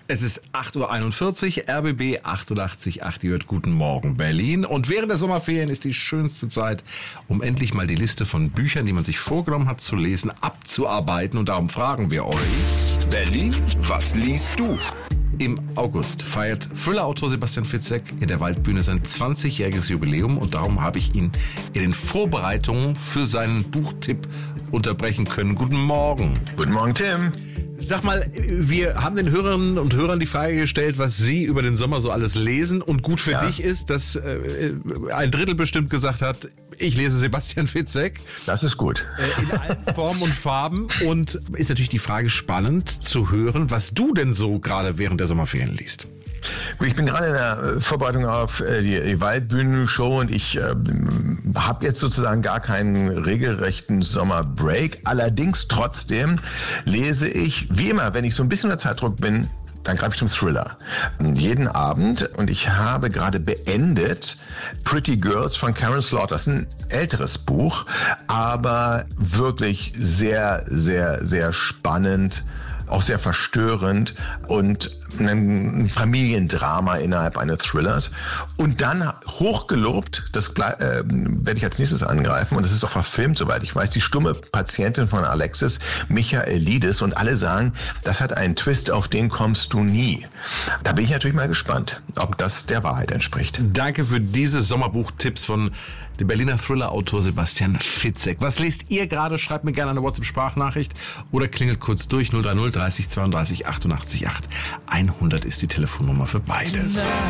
Es ist 8.41 Uhr, RBB 88.8, ihr hört Guten Morgen Berlin. Und während der Sommerferien ist die schönste Zeit, um endlich mal die Liste von Büchern, die man sich vorgenommen hat zu lesen, abzuarbeiten. Und darum fragen wir euch: Berlin, was liest du? Im August feiert Thriller-Autor Sebastian Fitzek in der Waldbühne sein 20-jähriges Jubiläum. Und darum habe ich ihn in den Vorbereitungen für seinen Buchtipp unterbrechen können. Guten Morgen. Guten Morgen, Tim. Sag mal, wir haben den Hörerinnen und Hörern die Frage gestellt, was sie über den Sommer so alles lesen. Und gut für dich ist, dass ein Drittel bestimmt gesagt hat, ich lese Sebastian Fitzek. Das ist gut. In allen Formen und Farben. Und ist natürlich die Frage spannend zu hören, was du denn so gerade während der Sommerferien liest. Ich bin gerade in der Vorbereitung auf die Waldbühnenshow und ich habe jetzt sozusagen gar keinen regelrechten Sommerbreak. Allerdings trotzdem lese ich, wie immer, wenn ich so ein bisschen unter Zeitdruck bin, dann greife ich zum Thriller. Jeden Abend. Und ich habe gerade beendet Pretty Girls von Karen Slaughter. Das ist ein älteres Buch, aber wirklich sehr, sehr, sehr spannend. Auch sehr verstörend und ein Familiendrama innerhalb eines Thrillers. Und dann hochgelobt, das werde ich als nächstes angreifen, und das ist auch verfilmt, soweit ich weiß, Die stumme Patientin von Alexis Michaelidis. Und alle sagen, das hat einen Twist, auf den kommst du nie. Da bin ich natürlich mal gespannt, ob das der Wahrheit entspricht. Danke für diese Sommerbuchtipps von dem Berliner Thriller-Autor Sebastian Fitzek. Was lest ihr gerade? Schreibt mir gerne eine WhatsApp-Sprachnachricht oder klingelt kurz durch 030 30 32 88 8. 100 ist die Telefonnummer für beides.